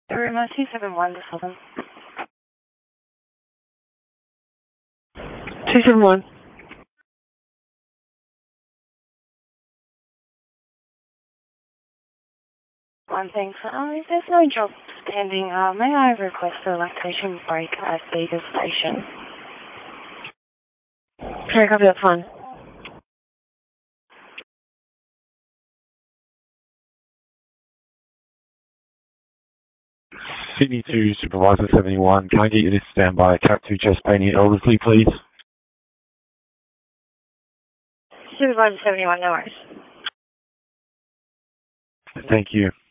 Room 271 to Southern. 271. One thing, so if there's no job pending, may I request a lactation break at Bega Station? Okay, copy, that's fine. Sydney 2, Supervisor 71. Can I get you to stand by Cap 2 chest pain in Elderslie, please? Supervisor 71, no worries. Thank you.